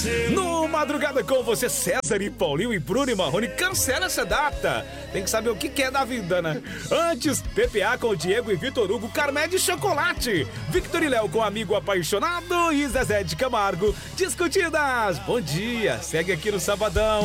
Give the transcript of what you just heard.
No Madrugada com você, César e Paulinho e Bruno e Marrone, cancela essa data. Tem que saber o que é da vida, né? Antes, PPA com Diego e Vitor Hugo, Carmé de Chocolate. Victor e Léo com Amigo Apaixonado e Zezé de Camargo, Discutidas. Bom dia, segue aqui no Sabadão.